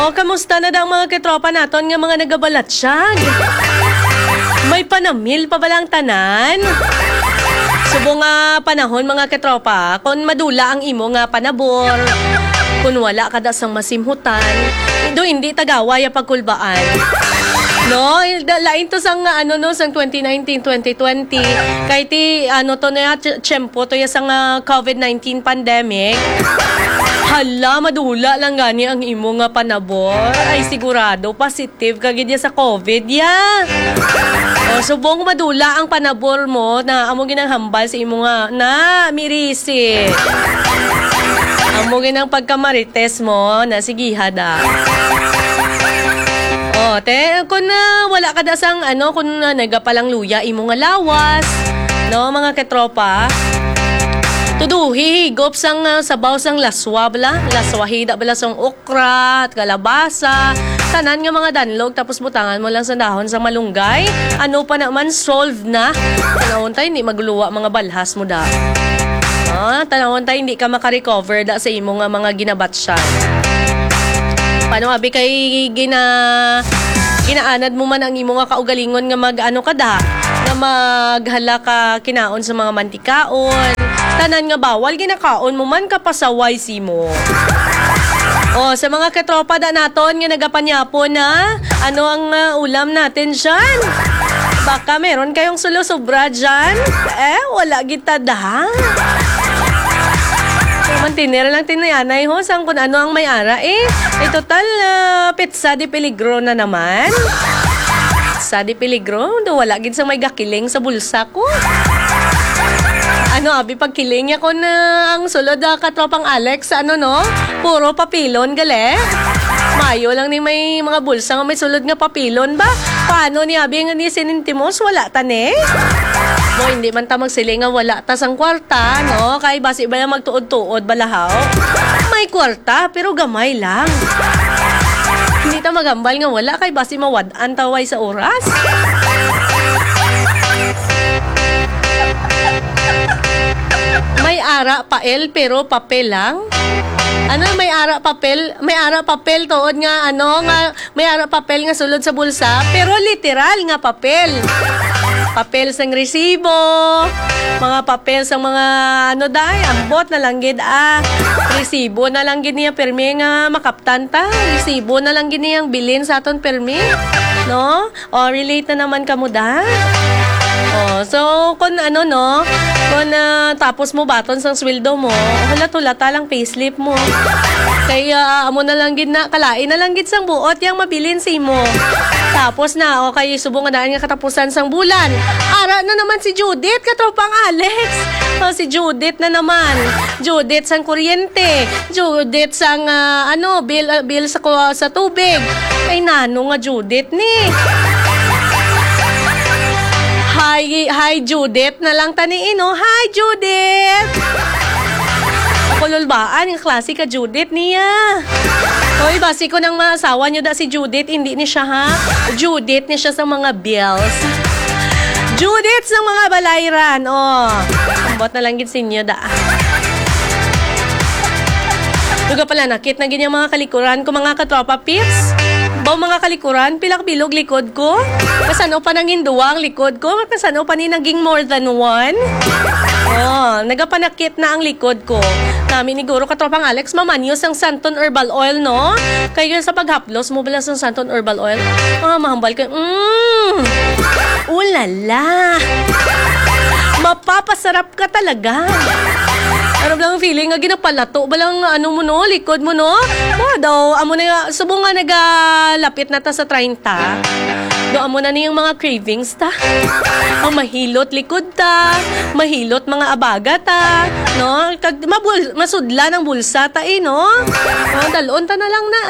kamusta na daw mga kitropa naton nga mga nagabalatsag? May panamil pa balang tanan? Subo nga panahon mga kitropa, kung madula ang imo nga panabor, kung wala ka da sang masimhutan, hindi tagaway ang pagkulbaan. No, lain to sang sang 2019-2020 kay ti to na tiyempo to ya sang COVID-19 pandemic. Hala, madula lang gani ang imo nga panabor. Ay sigurado positive kagid ya sa COVID ya. O subong madula ang panabor mo na amo ginang hambal sa imo nga na mirisi. Amo ginang pagkamarites mo na sigihada. O, kung wala ka dasang kung nagapalang luya, imo nga lawas, no, mga ketropa, tuduhi, higop sang sabaw sang laswa bala, laswahida bala sang okra, at kalabasa, tanan nga mga danlog, tapos butangan mo lang sa dahon sa malunggay, ano pa naman, solved na. Tanawon tayo, hindi magluwa mga balhas mo da. Tanawon tayo, hindi ka makarecover da sa imo nga mga ginabatsyan. Paano abi kay ginaanad mo man ang imo nga kaugalingon nga mag-ano ka da, nga maghala ka kinaon sa mga mantikaon, tanan nga bawal ginakaon mo man kapasaway simo. O sa mga katropa da naton nga nagapanyapo na ano ang ulam natin dyan. Baka meron kayong sulo-sobra dyan. Wala kita da. Mantinera lang tinayanay ho sang kung ano ang may-ara total pizza de peligro na naman. Pizza de peligro, wala gid sang may gakiling sa bulsa ko. Abi pagkiling niya ko na ang sulod katropang Alex no? Puro papilon gali. Mayo lang ni may mga bulsa nga may sulod nga papilon ba? Paano ni abi nga ni sinintimos wala tane? Mo hindi man ta magsiling nga wala ta sang kwarta, no? Kay basi ba na magtuod-tuod balahaw? May kwarta pero gamay lang. Hindi ta magambal nga wala kay basi mawad-an taway sa oras. May ara pael pero papel lang. May ara papel tuod nga may ara papel nga sulod sa bulsa pero literal nga papel. Papel sang resibo, mga papel sang mga ambot na lang gid resibo na lang gid niya permi nga makaptan ta, resibo na lang gid niyang bilin sa aton permi, no? O relate na naman kamo da. So kung kung tapos mo baton sang sweldo mo, hulat-hulata lang payslip mo. Kaya amo na lang gid na kalain na lang gid sang buot yang mabilin si mo. Tapos na kay subong nga daan nga katapusan sang bulan. Ara na naman si Judith katropang Alex. Si Judith na naman. Judith sang kuryente. Judith sang bill sa tubig. Ay nano nga Judith ni. Hi Judith na lang taniin, no? Hi Judith! Kululbaan, yung klase ka Judith niya. Hoy, basi ko nang masawa nyo da si Judith, hindi ni siya ha? Judith ni siya sa mga bills. Judith sa mga balayran, Ambot na lang gid sinyo da. Luga pala nakit na ganyang mga kalikuran ko mga katropa pips. Baw mga kalikuran, pilak bilog likod ko. Kasano pa nanging duwang likod ko. Kasano pa ni naging more than one. Nagapanakit na ang likod ko. Namin ni Guro katropang Alex, mamanyos ang Santon Herbal Oil, no? Kaya sa paghaplos mo bala sa Santon Herbal Oil, mahambal ka. Ulala! Mapapasarap ka talaga. Ano lang feeling nga ginapalato balang mo no, likod mo no? Daw, amo na subong nga nagalapit na ta sa 30. Do amo na niyang mga cravings ta. Mahilot likod ta, mahilot mga abaga ta, no? Kag masudla ng bulsa ta no? Dalon ta na lang na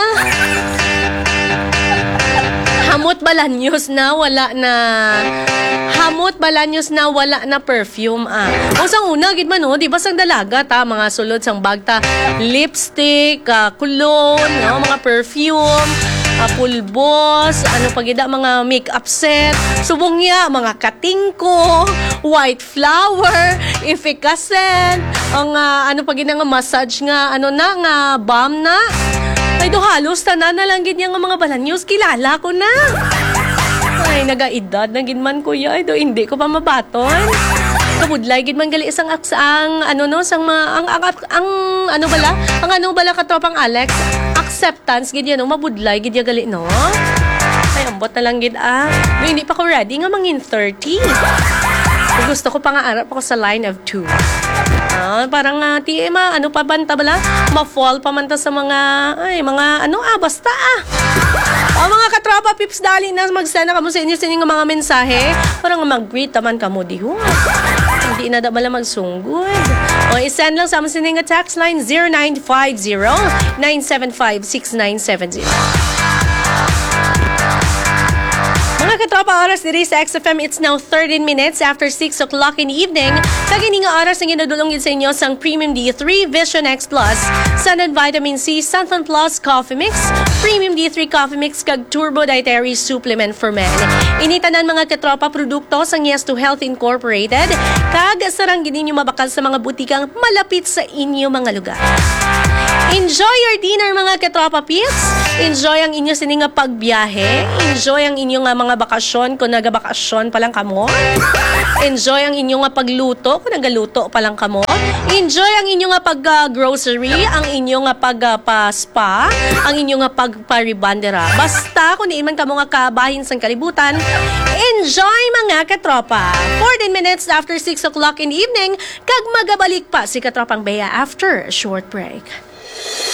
Hamot balanyos na wala na. Hamot balanyos na wala na perfume O sang una gid man no, di ba sang dalaga ta mga sulod sang bagta lipstick, cologne, no, mga perfume, pulbos, pagida mga makeup set, subong niya mga katingko, white flower, efficacent, ang pagida nga massage nga nga balm na. Ay, do halos tanan na lang gid nga mga balanyos kilala ko na. Ay, nagaedad na gid man kuya. Ay, do hindi ko pa mabaton. Kabudlay gid man gali isang ang ano no sang ang ano bala? Ang ano bala katropang Alex? Acceptance gid yan no, mabudlay gid ya gali no. Ay, ambot na lang gid Do hindi pa ko ready nga mangin 30. Gusto ko pa nga arap ako sa line of 2. Parang ano pa banta bala? Ma-fall pa man ta sa mga basta mga katropa pips dali na magsend na kamo sa inyo sining mga mensahe para nga mag-greet taman kamo diho. Hindi na bala magsunggod. O isend lang sa among sining text line 0950-975-6970. Mga katropa, oras diri sa XFM, it's now 13 minutes after 6 o'clock in the evening. Kagini nga oras ang ginadulong sa inyo sang Premium D3 Vision X Plus, Sun and Vitamin C, Sunflower Plus Coffee Mix, Premium D3 Coffee Mix, kag Turbo Dietary Supplement for Men. Initanan mga katropa produkto sang Yes to Health Incorporated, kag sarang gini nyo mabakal sa mga butikang malapit sa inyo mga lugar. Enjoy your dinner mga katropa pips. Enjoy ang inyo sining nga pagbiyahe. Enjoy ang inyo nga mga bakasyon kung nagabakasyon pa lang kamo. Enjoy ang inyo nga pagluto kung nagaluto pa lang kamo. Enjoy ang inyo nga pag-grocery, ang inyo nga pag-spa, ang inyo nga pagparibandera. Basta kung di man kamo nga kabahin sang kalibutan, enjoy mga katropa. 14 minutes after 6 o'clock in the evening, kag magabalik pa si katropang Bea after a short break.